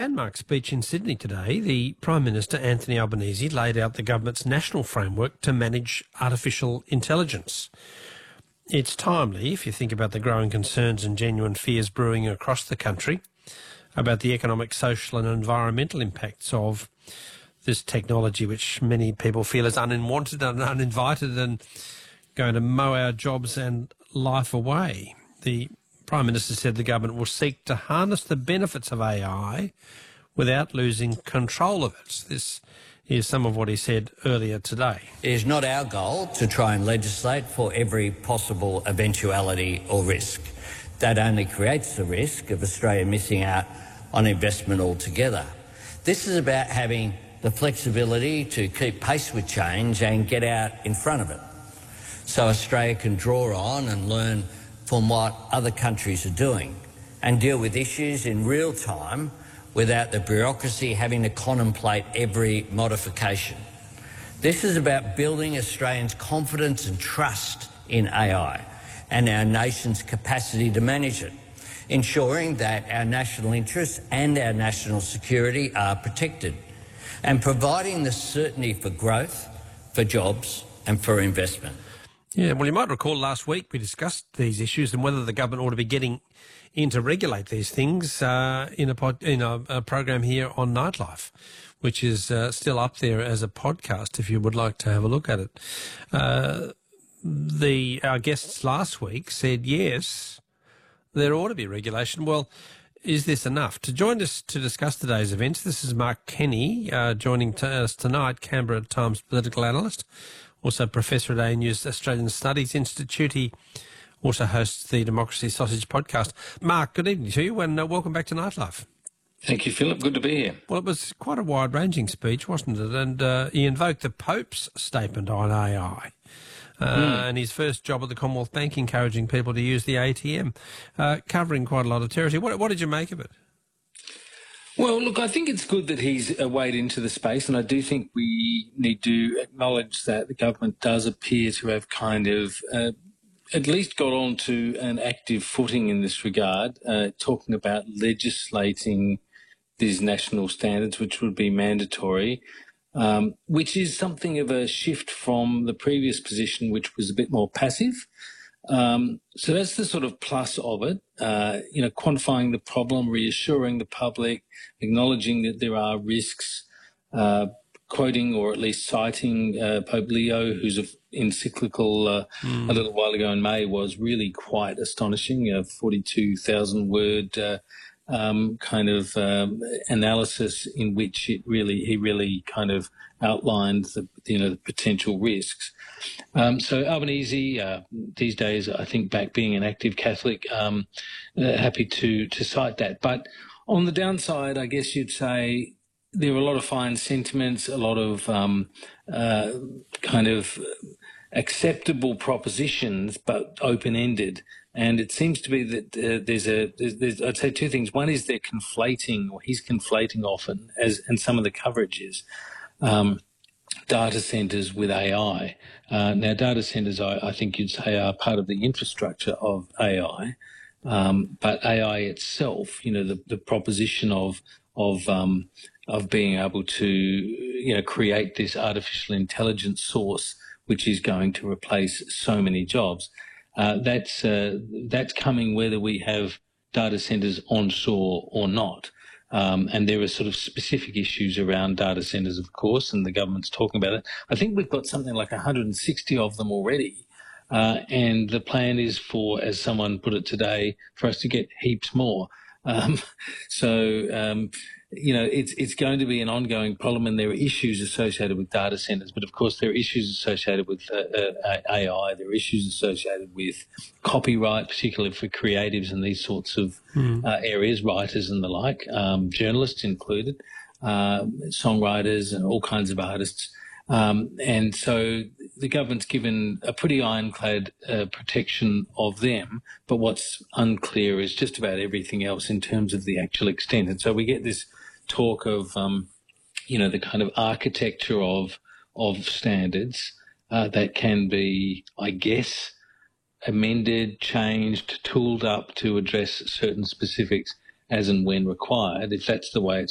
landmark speech in Sydney today, the Prime Minister, Anthony Albanese, laid out the government's national framework to manage artificial intelligence. It's timely if you think about the growing concerns and genuine fears brewing across the country about the economic, social and environmental impacts of this technology, which many people feel is unwanted and uninvited and going to mow our jobs and life away. The Prime Minister said the government will seek to harness the benefits of AI without losing control of it. This is some of what he said earlier today. It is not our goal to try and legislate for every possible eventuality or risk. That only creates the risk of Australia missing out on investment altogether. This is about having the flexibility to keep pace with change and get out in front of it, so Australia can draw on and learn from what other countries are doing and deal with issues in real time without the bureaucracy having to contemplate every modification. This is about building Australians' confidence and trust in AI and our nation's capacity to manage it, ensuring that our national interests and our national security are protected, and providing the certainty for growth, for jobs and for investment. Yeah, well, you might recall last week we discussed these issues and whether the government ought to be getting in to regulate these things in a program here on Nightlife, which is still up there as a podcast if you would like to have a look at it. Our guests last week said yes, there ought to be regulation. Well, is this enough? To join us to discuss today's events, this is Mark Kenny, joining us tonight, Canberra Times political analyst, also professor at ANU's Australian Studies Institute. He also hosts the Democracy Sausage podcast. Mark, good evening to you and welcome back to Nightlife. Thank you, Philip. Good to be here. Well, it was quite a wide-ranging speech, wasn't it? And he invoked the Pope's statement on AI. And his first job at the Commonwealth Bank, encouraging people to use the ATM, covering quite a lot of territory. What did you make of it? Well, look, I think it's good that he's weighed into the space, and I do think we need to acknowledge that the government does appear to have kind of at least got on to an active footing in this regard, talking about legislating these national standards, which would be mandatory, which is something of a shift from the previous position, which was a bit more passive. So that's the sort of plus of it, quantifying the problem, reassuring the public, acknowledging that there are risks, quoting or at least citing Pope Leo, whose encyclical a little while ago in May was really quite astonishing, a 42,000-word analysis in which he really kind of outlined the potential risks. So Albanese, these days, I think back being an active Catholic, happy to cite that. But on the downside, I guess you'd say there were a lot of fine sentiments, a lot of kind of acceptable propositions, but open-ended. And it seems to be that there's I'd say two things. One is they're conflating, or he's conflating often, and some of the coverage is, data centres with AI. Now, data centres, I think you'd say, are part of the infrastructure of AI, but AI itself, the proposition of being able to, create this artificial intelligence source, which is going to replace so many jobs. That's coming whether we have data centres onshore or not. And there are sort of specific issues around data centres, of course, and the government's talking about it. I think we've got something like 160 of them already. And the plan is for, as someone put it today, for us to get heaps more. It's going to be an ongoing problem, and there are issues associated with data centres. But of course, there are issues associated with AI. There are issues associated with copyright, particularly for creatives and these sorts of areas, writers and the like, journalists included, songwriters and all kinds of artists. And so the government's given a pretty ironclad protection of them, but what's unclear is just about everything else in terms of the actual extent. And so we get this talk of, the kind of architecture of standards that can be, I guess, amended, changed, tooled up to address certain specifics as and when required, if that's the way it's